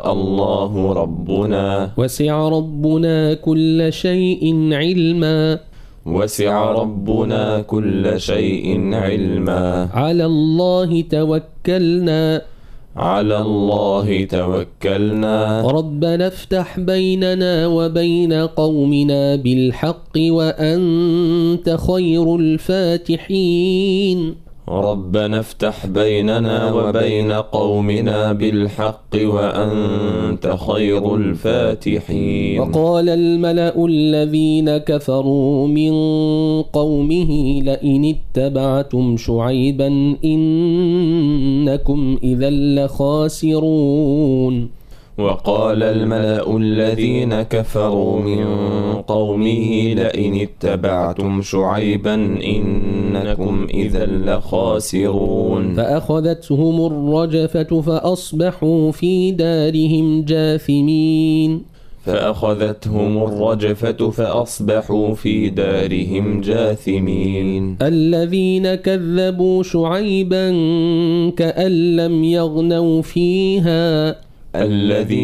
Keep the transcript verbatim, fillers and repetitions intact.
الله ربنا. وسع ربنا كل شيء علما. وسع ربنا كل شيء علما. على الله توكلنا. على الله توكلنا. ربنا افتح بيننا وبين قومنا بالحق وأنت خير الفاتحين. ربنا افتح بيننا وبين قومنا بالحق وأنت خير الفاتحين. وقال الملأ الذين كفروا من قومه لئن اتبعتم شعيبا إنكم إذا لخاسرون. وقال الملأ الذين كفروا من قومه لئن اتبعتم شعيبا إنكم إذا لخاسرون. فأخذتهم الرجفة فأصبحوا في دارهم جاثمين. فأخذتهم الرجفة فأصبحوا في دارهم جاثمين. الذين كذبوا شعيبا كأن لم يغنوا فيها. الذي